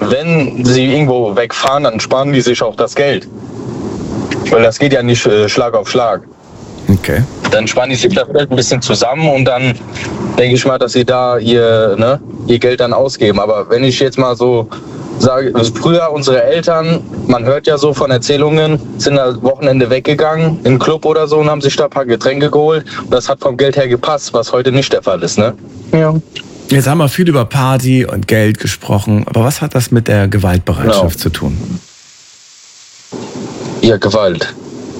wenn sie irgendwo wegfahren, dann sparen die sich auch das Geld. Weil das geht ja nicht Schlag auf Schlag. Okay. Dann sparen die sich das Geld ein bisschen zusammen und dann denke ich mal, dass sie da ihr Geld dann ausgeben. Aber wenn ich jetzt mal so sage, früher unsere Eltern, man hört ja so von Erzählungen, sind am Wochenende weggegangen, in einen Club oder so und haben sich da ein paar Getränke geholt. Und das hat vom Geld her gepasst, was heute nicht der Fall ist, ne? Ja. Jetzt haben wir viel über Party und Geld gesprochen, aber was hat das mit der Gewaltbereitschaft zu tun? Ja, Gewalt.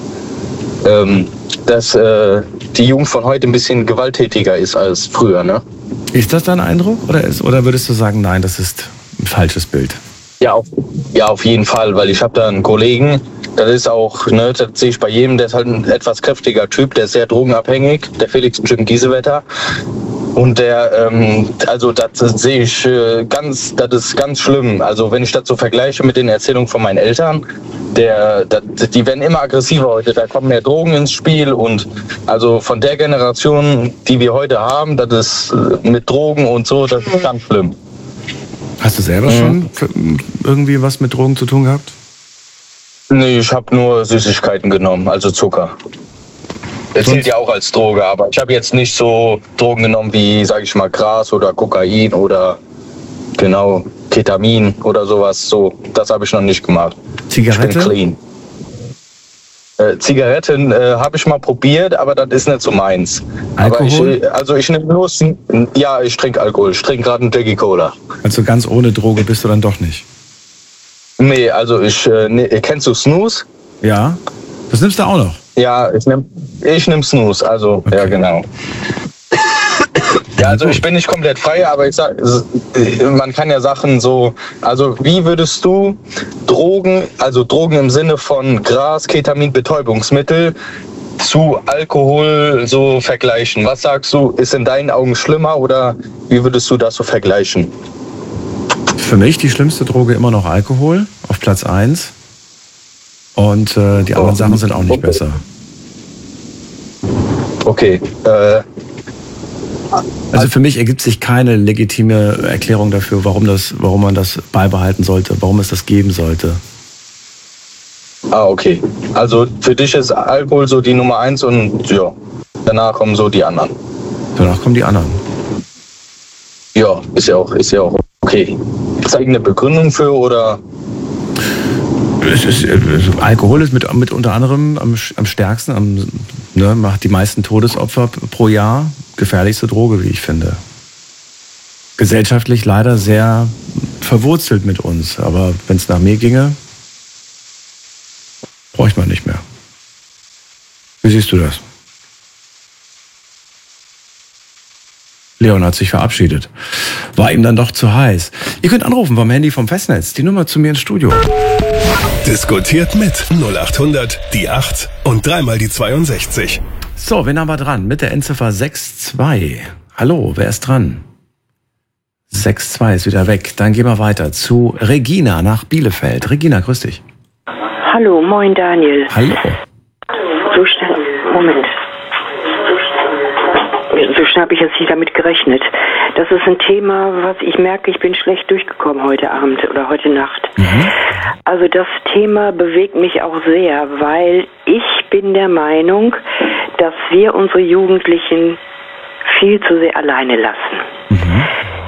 Dass die Jugend von heute ein bisschen gewalttätiger ist als früher, ne? Ist das dein Eindruck oder würdest du sagen, nein, das ist ein falsches Bild? Ja, auf jeden Fall, weil ich habe da einen Kollegen, das ist auch, ne, das sehe ich bei jedem, der ist halt ein etwas kräftiger Typ, der ist sehr drogenabhängig, der Felix Giesewetter. Und der, also das sehe ich das ist ganz schlimm. Also wenn ich das so vergleiche mit den Erzählungen von meinen Eltern, die werden immer aggressiver heute, da kommen mehr Drogen ins Spiel und also von der Generation, die wir heute haben, das ist mit Drogen und so, das ist ganz schlimm. Hast du selber schon irgendwie was mit Drogen zu tun gehabt? Nee, ich habe nur Süßigkeiten genommen, also Zucker. Das zählt ja auch als Droge, aber ich habe jetzt nicht so Drogen genommen wie, sage ich mal, Gras oder Kokain oder genau Ketamin oder sowas. So, das habe ich noch nicht gemacht. Zigarette? Ich bin clean. Zigaretten habe ich mal probiert, aber das ist nicht so meins. Alkohol? Aber ich nehme nur, ja, ich trinke Alkohol. Ich trinke gerade einen Jackie Cola. Also ganz ohne Droge bist du dann doch nicht? Nee, also kennst du Snooze? Ja. Das nimmst du auch noch? Ja, ich nehm Snooze, also okay. Ja genau. Ja, also ich bin nicht komplett frei, aber ich sag, man kann ja Sachen so, also wie würdest du Drogen im Sinne von Gras, Ketamin, Betäubungsmittel zu Alkohol so vergleichen? Was sagst du, ist in deinen Augen schlimmer oder wie würdest du das so vergleichen? Für mich die schlimmste Droge immer noch Alkohol, auf Platz 1. Und die anderen Sachen sind auch nicht besser. Okay. Also für mich ergibt sich keine legitime Erklärung dafür, warum man das beibehalten sollte, warum es das geben sollte. Okay. Also für dich ist Alkohol so die Nummer 1 und ja, danach kommen so die anderen. Danach kommen die anderen. Ja, ist ja auch okay. Ist da irgendeine Begründung für oder? Alkohol ist mit unter anderem am stärksten, macht die meisten Todesopfer pro Jahr. Gefährlichste Droge, wie ich finde. Gesellschaftlich leider sehr verwurzelt mit uns. Aber wenn es nach mir ginge, bräuchte man nicht mehr. Wie siehst du das? Leon hat sich verabschiedet. War ihm dann doch zu heiß. Ihr könnt anrufen vom Handy vom Festnetz. Die Nummer zu mir ins Studio. Diskutiert mit 0800 die 8 und dreimal die 62. So, wen haben wir dran? Mit der Endziffer 62. Hallo, wer ist dran? 62 ist wieder weg. Dann gehen wir weiter zu Regina nach Bielefeld. Regina, grüß dich. Hallo, moin Daniel. Hallo. So schnell, Moment. So schnell habe ich jetzt nicht damit gerechnet. Das ist ein Thema, was ich merke, ich bin schlecht durchgekommen heute Abend oder heute Nacht. Also das Thema bewegt mich auch sehr, weil ich bin der Meinung, dass wir unsere Jugendlichen viel zu sehr alleine lassen.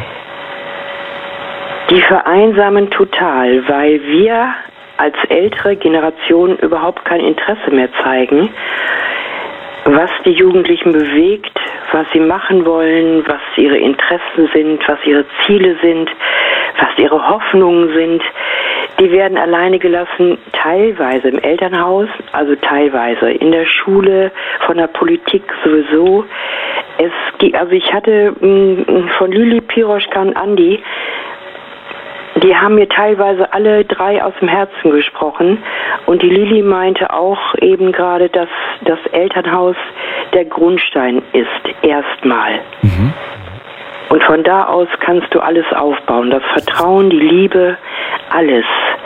Die vereinsamen total, weil wir als ältere Generation überhaupt kein Interesse mehr zeigen, was die Jugendlichen bewegt, was sie machen wollen, was ihre Interessen sind, was ihre Ziele sind, was ihre Hoffnungen sind. Die werden alleine gelassen, teilweise im Elternhaus, also teilweise in der Schule, von der Politik sowieso. Also ich hatte von Lüli, Piroschka und Andi, die haben mir teilweise alle drei aus dem Herzen gesprochen. Und die Lili meinte auch eben gerade, dass das Elternhaus der Grundstein ist, erstmal. Und von da aus kannst du alles aufbauen. Das Vertrauen, die Liebe, alles.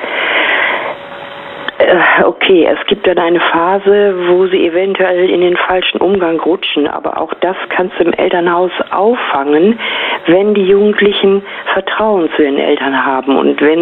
Okay, es gibt dann eine Phase, wo sie eventuell in den falschen Umgang rutschen, aber auch das kannst du im Elternhaus auffangen, wenn die Jugendlichen Vertrauen zu ihren Eltern haben und wenn